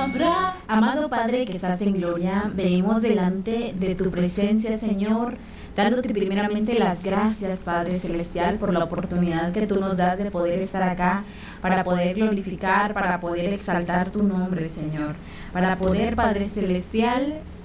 Amado Padre que estás en gloria, venimos delante de tu presencia, Señor, dándote primeramente las gracias, Padre Celestial, por la oportunidad que tú nos das de poder estar acá, para poder glorificar, para poder exaltar tu nombre, Señor, para poder, Padre Celestial,